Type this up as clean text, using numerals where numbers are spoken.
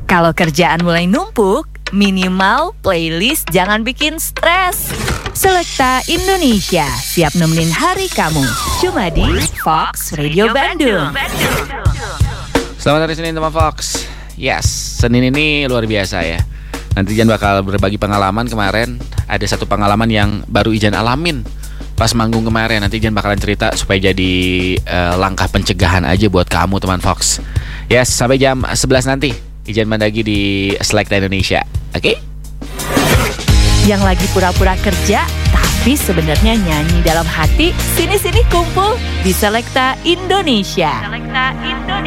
Kalau kerjaan mulai numpuk, minimal playlist jangan bikin stres. Selekta Indonesia, siap nemenin hari kamu. Cuma di Fox Radio Bandung. Selamat hari Senin teman Fox. Yes, Senin ini luar biasa ya. Nanti Ijan bakal berbagi pengalaman kemarin. Ada satu pengalaman yang baru Ijan alamin pas manggung kemarin. Nanti Ijan bakalan cerita supaya jadi langkah pencegahan aja buat kamu teman Fox. Yes, sampai jam 11 nanti Ijan Mandagi di Selekta Indonesia. Oke? Yang lagi pura-pura kerja, tapi sebenarnya nyanyi dalam hati, sini-sini kumpul di Selekta Indonesia.